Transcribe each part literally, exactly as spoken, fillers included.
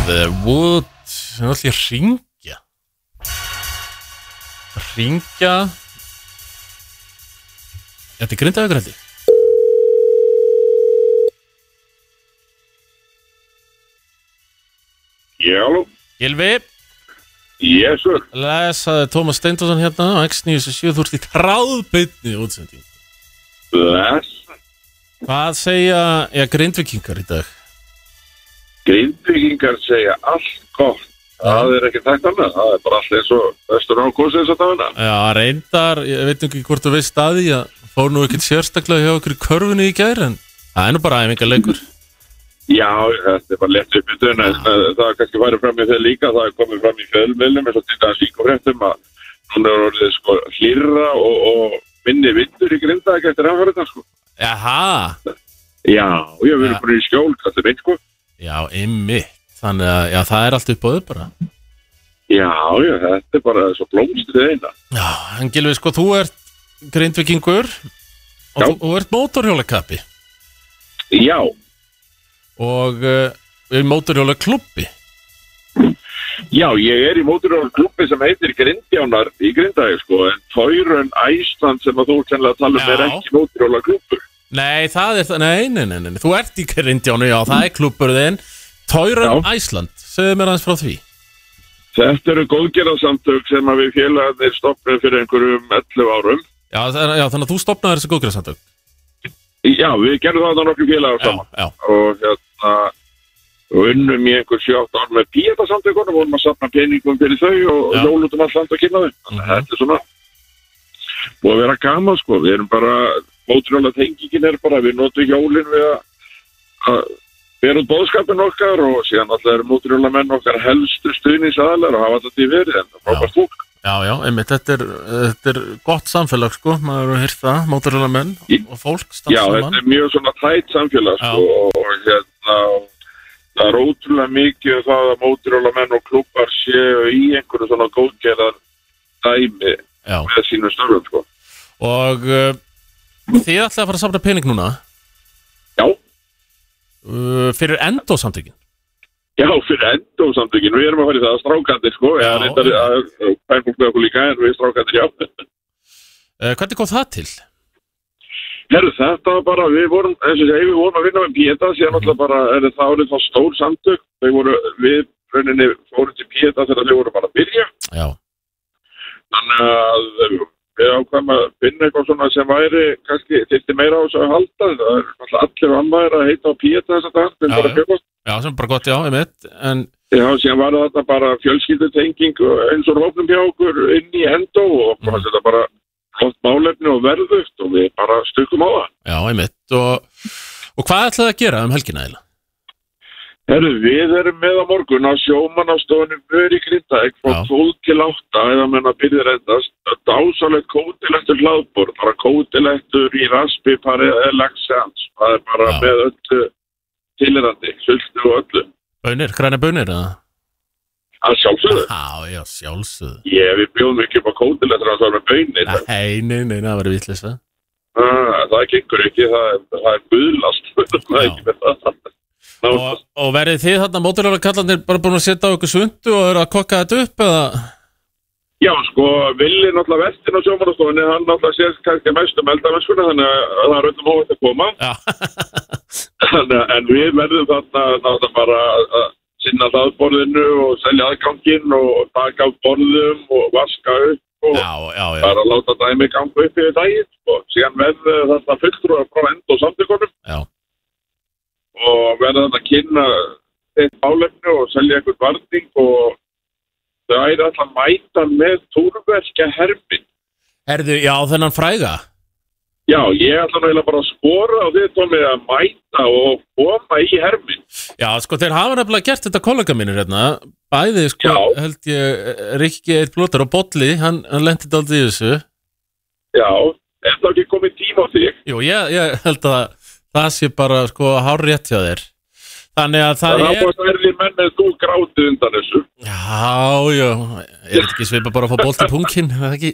Wood, það er alltaf að ringja Ringja Þetta er Grindavíkur held ég Já, halló. Gylfi Yes, sir. Lesaði Tómas Steindorsson hérna á X níu sjö Þú ert í tráðbeinni útsending Bless. Hvað segja ja, Grindvíkingar í dag? Grindvíkingar segja allt gott. Það er ekki tækt annað. Það er bara allt eins og vestur á kosið þess að dagina. Já, reyndar, ég veit ekki hvort þú veist að því að fór nú ekkert sérstaklega hjá okkur í körfunni í gær en það er nú bara æfingarleikur. Já, þetta er bara lett upp í dun en það er kannski farið fram í þeir líka. Það er komið fram í fjölmiðlum eins og til dæmis líkafréttum að hún er orðið sko hlýrra og, og minni vindur í Grindavík eftir hamfarirnar sko. Jaha. Já, ég hef verið ja. bara í skjól, þetta er mitt sko. Já, einmitt. Þannig að já, það er allt upp á þau bara. Já, já, þetta er bara svo blómstrið eina. Já, en Gylfi, sko, þú ert Grindvíkingur og já. þú, þú ert mótorhjólakappi. Já. Og uh, við mótorhjólaklubbi. Já, ég er í mótorhjólaklubbi sem heitir Grindjánar í Grindavík, sko, en Taurun Æsland sem að þú sennilega tala um er ekki mótorhjólaklubur. Nei, það er það, nei, nei, nei, nei, þú ert í Grindjánu, já, það er klubbur þinn. Taurun Æsland, segðu mér aðeins frá því. Þetta eru góðgerðarsamtök sem að við félagarnir stofnum fyrir einhverjum ellefu árum. Já, já, þannig að þú stofnaði þessi góðgerðarsamtök. Já, við gerðum það á nokkuð félagar saman. Já, já. Og hérna, og unnum í einhver sjö átta ár með píetasamtökunum, vorum að safna peningum fyrir þau og lólutum allt land að kynna þau. Þannig að þetta er svona, búið að vera gaman, sko. Við erum bara, mótorhjóla tengingin er bara, við notum hjólinn við að vera út boðskapin okkar og síðan alltaf eru mótorhjólamenn okkar helstu stuðningsaðilar og hafa þetta í verið en það frábært fólk. Já, já, einmitt, þetta er, þetta er gott samfélag, sko, maður hefur heyrt það, mótorhjólamenn og fólk stað Já, saman. þetta er mjög svona tætt samfélag, sko, og, og hérna, það er ótrúlega mikið það að mótorhjólamenn og klubbar séu í einhverju svona góðgerðar dæmi já. Með sínu störfum, sko. Og uh, þið ætlaði að fara að safna pening núna? Já. Uh, fyrir endósamtökin? Já, fyrir endósamtökin, við erum að fara í það að strákandir, sko, já, já reyndar að pænfólk með okkur líka en við strákandir, já. Uh, hvernig kom það til? Herru, þetta var bara, við vorum, eins og segi, við vorum að vinna með Pieta, síðan mm. alltaf bara, er það árið þá stór samtök, þau voru, við rauninni fórum til Pieta þegar þau voru bara að byrja. Já. Þannig að við ákvæmum að finna eitthvað svona sem væri kannski þyrfti meira á þess að halda. Það er alltaf allir annaðir að heita á Pieta þess að það, við bara fjöfast. Já, sem bara gott, já, ég veit, en... Já, síðan var þetta bara fjölskyldutenging eins og hópnum hjá okkur inn í Endó og mm. þetta bara flott málefni og verðugt og við bara stukkum á það. Já, ég veit, og, og hvað ætlaði að gera um helgina eiginlega? Herru, við erum með á morgun á sjómannastofunni Vör í Grindavík frá tólf til átta eða menn að byrja reyndast. Dásalegt kótilegtur hlaðbor, bara kótilegtur í raspi, pari eða laxans. Það er bara já. Með öllu tilirandi, sultu og öllu. Bönir, græna bönir, eða? Að sjálfsögðu. Já, já, sjálfsögðu. Ég, við bjóðum ekki upp á kótilegtur að það var bönir. Nei, nei, nei, það var vitleis, það. Það gengur ekki, það, það er guðlast. Það er ekki með það. Og, og verið þið þarna mótorhjólakallarnir bara búin að setja á ykkur svundu og eru að kokka þetta upp, eða? Já, sko, Villi náttúrulega vestin á sjómannastofunni, hann náttúrulega sér kannski mest um eldamennskuna, þannig að það er öllum óvægt að koma. Já. Þannig að, en við verðum þarna náttúrulega bara að sinna hlaðborðinu og selja aðganginn og taka á borðum og vaska upp og já, já, já. bara láta dæmi ganga upp yfir daginn, og síðan verður þarna fulltrúar frá endósamtökunum. Já. Og verða þetta að kynna eitt álefni og selja einhvern varning og þau æri alltaf að mæta með túrverkja hermin. Herðu, já, þennan fræga? Já, ég ætla náttúrulega bara að skora á því tómið að mæta og koma í hermin. Já, sko, þeir hafa nefnilega gert þetta kollega mínir hérna. Bæði, sko, já. Held ég, Rikki Eir Blótar og Bolli, hann, hann lenti aldrei í þessu. Já, er það ekki komið tíma á því? Jú, ég, ég held að það sé bara, sko, hárrétt hjá þér. Þannig að það, það er... Það er ábúið að menn eða þú grátið undan þessu. Já, já. Er þetta ekki svipa bara að fá bolt í punkin? Er það ekki?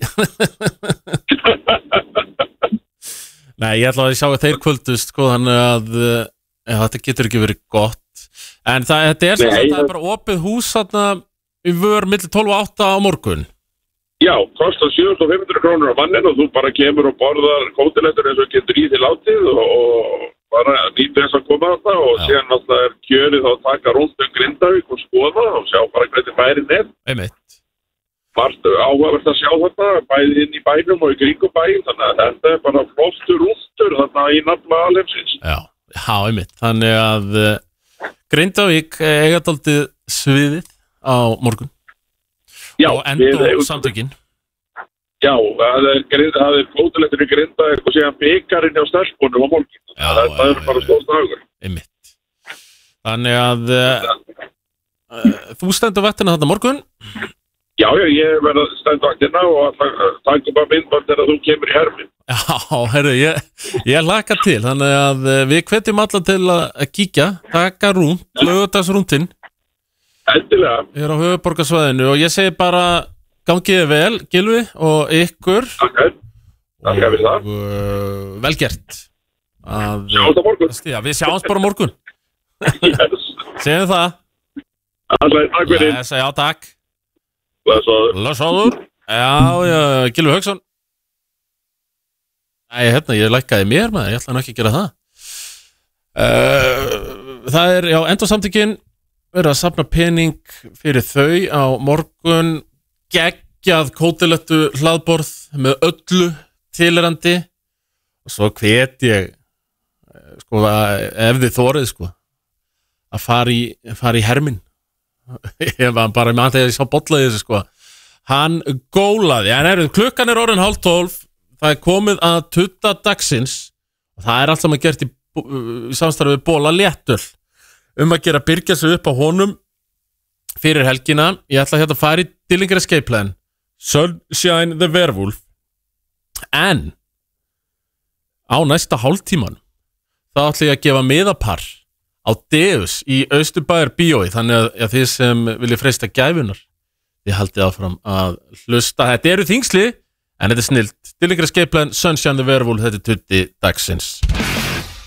Nei, ég ætla að ég sjá að þeir kvöldust, sko, þannig að ja, þetta getur ekki verið gott. En það, þetta er sem Nei, sagt, það það- er bara opið hús þarna í vör milli tólf og átta á morgun. Já, kostar sjö þúsund fimm hundruð krónur á mannin og þú bara kemur og borðar kótilettur eins og getur í því látið og, og bara nýtið þess að koma þarna og Já. síðan alltaf er kjörið að taka rúnt um Grindavík og skoða og sjá bara hvernig bærin er. Einmitt. Margt áhugavert að sjá þetta, bæði inn í bænum og í kringum bæin, þannig að þetta er bara flottur rúntur þarna í nafna alheimsins. Já, já, einmitt. Þannig að uh, Grindavík eiga dálítið sviðið á morgun. Já, og við enda eigum- samtökin. Já, það er, grind- það er kótilettur í Grindavík og síðan byggarinn hjá stelpunum á morgun. Já, Þetta já, er bara já. stórt dagur. Einmitt. Þannig að uh, uh, þú stendur vettina þarna morgun. Já, já, ég verð að stenda vaktina og að taka bara myndband þegar þú kemur í hermin. Já, herru, ég, ég laka til. Þannig að uh, við hvetjum alla til að, að kíkja, taka rúnt, lögadagsrúntinn Endilega, hér á höfuborgarsvæðinu og ég segi bara gangiði vel, Gylfi, og ykkur takk fyrir. Takk fyrir það. og uh, vel gert að, Sjáumst á morgun. Já, við sjáumst bara á morgun. Yes. Segjum það. Alltaf, takk fyrir. Yes, já, takk. Blessaður. Blessaður. Já, já, Gylfi Hauksson. Æ, hérna, ég lækkaði mér maður, ég ætla nú ekki að gera það. Uh, það er, já, endursamtökin verið að safna pening fyrir þau á morgun, geggjað kótilettu hlaðborð með öllu tilrandi og svo hvet ég sko, að, ef þið þórið sko, að fara í, fara í herminn. Ef hann bara með þegar ég sá bollaði þessu sko, hann gólaði, en er, klukkan er orðin hálf tólf, það er komið að tutta dagsins og það er allt saman gert í, í samstarfi við Bóla Léttöl um að gera byrgja sig upp á honum fyrir helgina. Ég ætla hérna að fara í Dillinger Escape Plan, Sunshine the Werewolf, en á næsta hálftíman þá ætla ég að gefa miðapar á Deus í Austurbæjar bíói, þannig að, að þið sem vilja freista gæfunar, þið haldið áfram að hlusta. Þetta eru þingsli, en þetta er snilt. Dillinger Escape Plan, Sunshine the Werewolf, þetta er tutti dagsins.